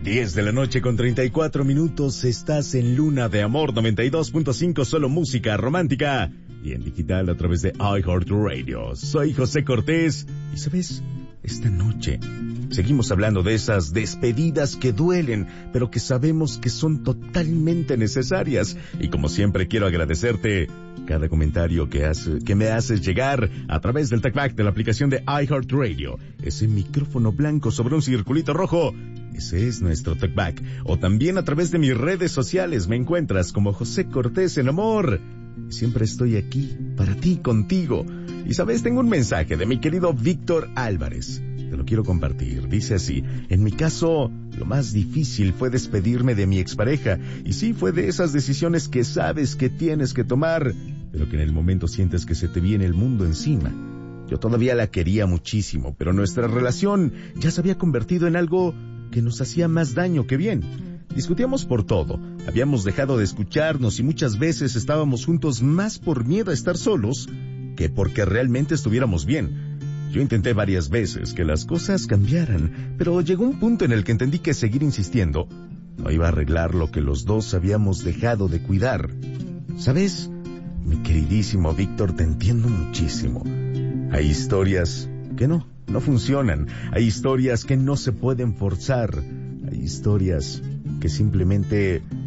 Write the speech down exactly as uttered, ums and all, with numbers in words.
diez de la noche con treinta y cuatro minutos, estás en Luna de Amor noventa y dos punto cinco, solo música romántica y en digital a través de iHeartRadio. Soy José Cortés y ¿sabes? Esta noche seguimos hablando de esas despedidas que duelen, pero que sabemos que son totalmente necesarias. Y como siempre quiero agradecerte cada comentario que, hace, que me haces llegar a través del TalkBack de la aplicación de iHeartRadio. Ese micrófono blanco sobre un circulito rojo, ese es nuestro TalkBack. O también a través de mis redes sociales me encuentras como José Cortés en Amor. Siempre estoy aquí para ti, contigo. Y sabes, tengo un mensaje de mi querido Víctor Álvarez. Te lo quiero compartir. Dice así: en mi caso, lo más difícil fue despedirme de mi expareja. Y sí, fue de esas decisiones que sabes que tienes que tomar, pero que en el momento sientes que se te viene el mundo encima. Yo todavía la quería muchísimo, pero nuestra relación ya se había convertido en algo que nos hacía más daño que bien. Discutíamos por todo, habíamos dejado de escucharnos y muchas veces estábamos juntos más por miedo a estar solos que porque realmente estuviéramos bien. Yo intenté varias veces que las cosas cambiaran, pero llegó un punto en el que entendí que seguir insistiendo no iba a arreglar lo que los dos habíamos dejado de cuidar. ¿Sabes? Mi queridísimo Víctor, te entiendo muchísimo. Hay historias que no, no funcionan. Hay historias que no se pueden forzar. Hay historias que simplemente